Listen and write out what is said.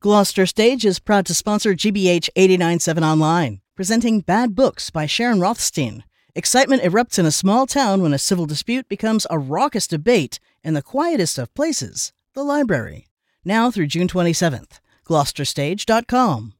Gloucester Stage is proud to sponsor GBH 89.7 Online, presenting Bad Books by Sharon Rothstein. Excitement erupts in a small town when a civil dispute becomes a raucous debate in the quietest of places, the library. Now through June 27th. GloucesterStage.com.